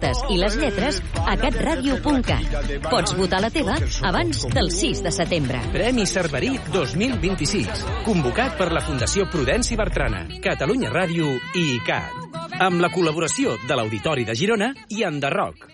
propostes i les lletres a catradio.cat. Pots votar la teva abans del 6 de setembre. Premi Cerverí 2026. Convocat per la Fundació Prudenci Bertrana, Catalunya Ràdio i ICAT. Amb la col·laboració de l'Auditori de Girona i Enderroc.